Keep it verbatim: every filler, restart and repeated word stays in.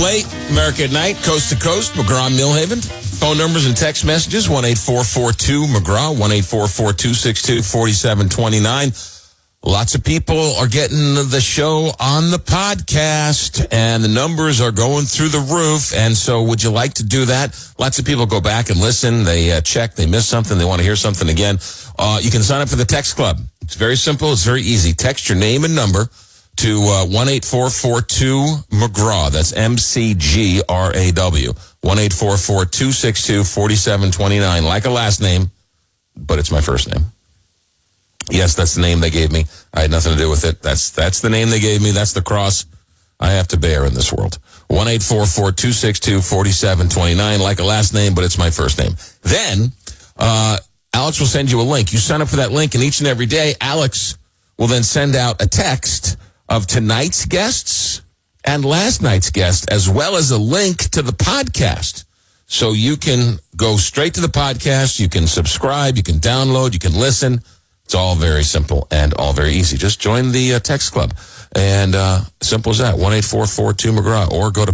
Late, America at Night, Coast to Coast, McGraw-Millhaven. Phone numbers and text messages, one eight four four two McGraw, one eight four four two six two four seven two nine. Lots of people are getting the show on the podcast, and the numbers are going through the roof. And so would you like to do that? Lots of people go back and listen. They uh, check. They miss something. They want to hear something again. Uh, you can sign up for the text club. It's very simple. It's very easy. Text your name and number to uh, one eight four four two McGraw. That's M C G R A W. one eight four four two six two four seven two nine. Like a last name, but it's my first name. Yes, that's the name they gave me. I had nothing to do with it. That's that's the name they gave me. That's the cross I have to bear in this world. one eight four four two six two four seven two nine. Like a last name, but it's my first name. Then, uh, Alex will send you a link. You sign up for that link, and each and every day, Alex will then send out a text of tonight's guests and last night's guest, as well as a link to the podcast. So you can go straight to the podcast, you can subscribe, you can download, you can listen. It's all very simple and all very easy. Just join the uh, text club. And uh, simple as that, one eight four four two McGraw, or go to